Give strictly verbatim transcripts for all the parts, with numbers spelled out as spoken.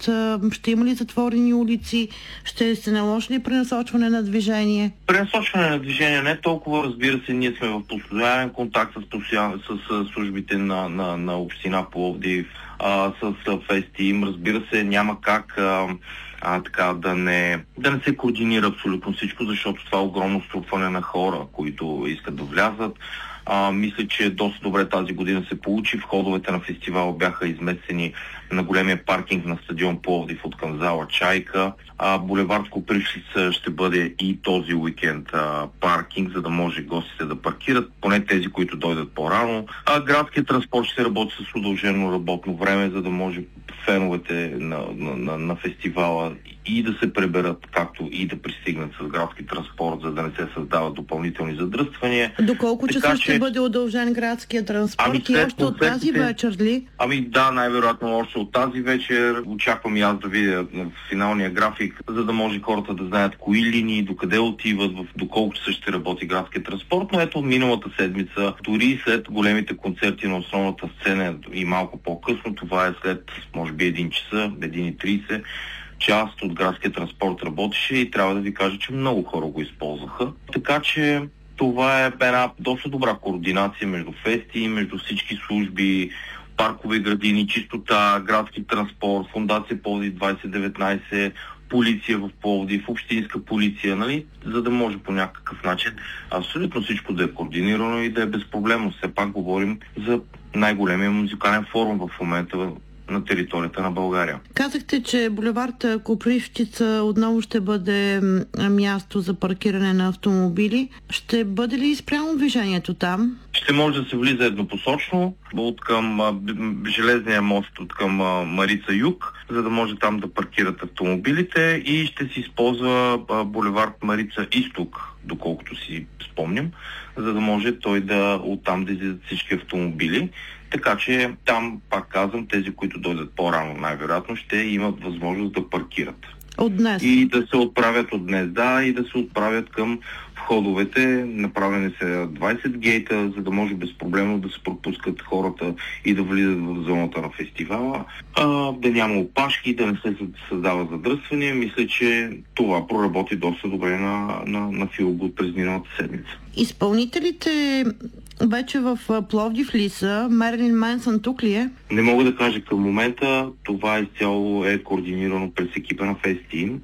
Ще има ли затворени улици? Ще се наложи ли пренасочване на движение? Пренасочване на движение не толкова, разбира се, ние сме в постоянен контакт с, постоян... с, с службите на, на, на община Пловдив, а, с Фестим. Разбира се, няма как а, а, така, да, не, да не се координира абсолютно всичко, защото това е огромно струпване на хора, които искат да влязат. А, мисля, че доста добре тази година се получи. Входовете на фестивала бяха изместени на големия паркинг на стадион Пловдив от към зала Чайка. А, булевард Копривщица ще бъде и този уикенд а, паркинг, за да може гостите да паркират, поне тези, които дойдат по-рано. А градският транспорт ще работи с удължено работно време, за да може феновете на, на, на, на фестивала и да се преберат, както и да пристигнат с градски транспорт, за да не се създават допълнителни задръствания. Доколко часа така, ще че... бъде удължен градския транспорт ами, и още от тази вечер ли? Ами да, най-вероятно още от тази вечер. Очаквам и аз да видя в финалния график, за да може хората да знаят кои линии, докъде отиват, в доколко часа ще работи градския транспорт. Но ето миналата седмица, дори след големите концерти на основната сцена и малко по-късно, това е след може би един часа, един и трийсет, част от градския транспорт работеше и трябва да ви кажа, че много хора го използваха. Така че това е една доста добра координация между фести, между всички служби, паркови градини, чистота, градски транспорт, фондация Пловдив двайсет деветнайсет, полиция в Пловдив, общинска полиция, нали? За да може по някакъв начин абсолютно всичко да е координирано и да е безпроблемно. Все пак говорим за най-големия музикален форум в момента на територията на България. Казахте, че булевард Копривщица отново ще бъде място за паркиране на автомобили. Ще бъде ли спрямо движението там? Ще може да се влиза еднопосочно от към а, железния мост, от към а, Марица Юг, за да може там да паркират автомобилите и ще се използва а, булевард Марица Изток, доколкото си спомням, за да може той да оттам да излизат всички автомобили. Така че там, пак казвам, тези, които дойдат по-рано, най-вероятно ще имат възможност да паркират. От днес? И да се отправят от днес, да, и да се отправят към входовете. Направени са двайсет гейта, за да може безпроблемно да се пропускат хората и да влизат в зоната на фестивала. А, да няма опашки, да не се създава задръствания. Мисля, че това проработи доста добре на, на, на Филгуд през миналата седмица. Изпълнителите вече в Пловдив ли са? Мерилин Менсън тук ли е? Не мога да кажа към момента. Това изцяло е координирано през екипа на Фестим,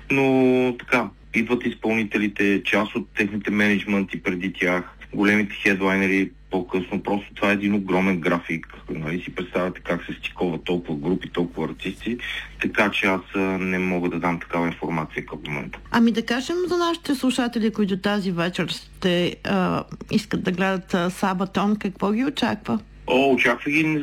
но така, идват изпълнителите, част от техните менеджменти преди тях, големите хедлайнери по-късно. Просто това е един огромен график. Нали си представяте как се стиковат толкова групи, толкова артисти, така че аз не мога да дам такава информация към момента. Ами да кажем за нашите слушатели, които тази вечер ще а, искат да гледат Сабатон, какво ги очаква? О, очаква ги